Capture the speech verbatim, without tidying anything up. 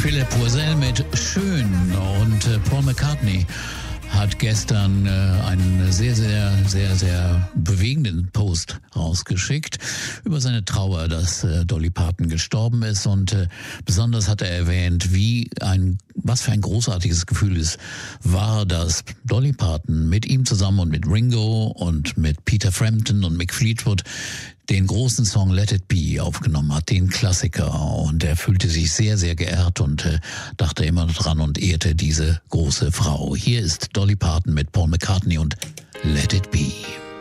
Philipp Poisel mit Schön und äh, Paul McCartney hat gestern äh, einen sehr, sehr, sehr, sehr bewegenden Post rausgeschickt über seine Trauer, dass äh, Dolly Parton gestorben ist, und äh, besonders hat er erwähnt, wie ein, was für ein großartiges Gefühl es war, dass Dolly Parton mit ihm zusammen und mit Ringo und mit Peter Frampton und Mick Fleetwood den großen Song Let It Be aufgenommen hat, den Klassiker, und er fühlte sich sehr, sehr geehrt und äh, dachte immer dran und ehrte diese große Frau. Hier ist Dolly Parton mit Paul McCartney und Let It Be.